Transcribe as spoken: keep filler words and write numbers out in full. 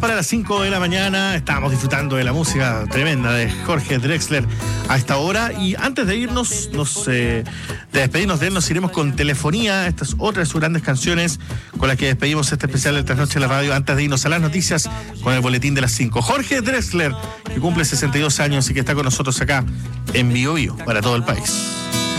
para las cinco de la mañana. Estábamos disfrutando de la música tremenda de Jorge Drexler a esta hora. Y antes de irnos, nos, eh, de despedirnos de él, nos iremos con Telefonía. Esta es otra de sus grandes canciones con la que despedimos este especial de Trasnoche en la Radio. Antes de irnos a las noticias con el boletín de las cinco. Jorge Drexler, que cumple sesenta y dos años y que está con nosotros acá en Bio Bio para todo el país.